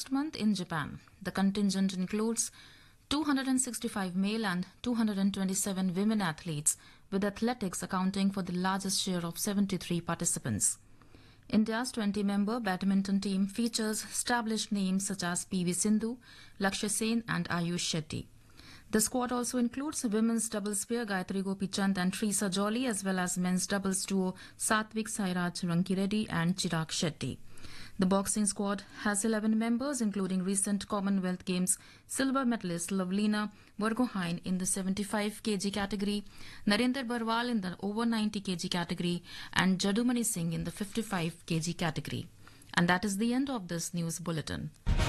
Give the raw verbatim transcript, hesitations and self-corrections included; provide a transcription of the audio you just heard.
last month in Japan. The contingent includes two hundred sixty-five male and two hundred twenty-seven women athletes, with athletics accounting for the largest share of seventy-three participants. India's twenty-member badminton team features established names such as P V Sindhu, Lakshya Sen and Ayush Shetty. The squad also includes women's doubles pair Gayatri Gopichand and Teresa Jolly, as well as men's doubles duo Satvik Sairaj Rankireddy and Chirag Shetty. The boxing squad has eleven members, including recent Commonwealth Games silver medalist Lovelina Burgohain in the seventy-five kilogram category, Narendra Barwal in the over ninety kilogram category, and Jadumani Singh in the fifty-five kilogram category. And that is the end of this news bulletin.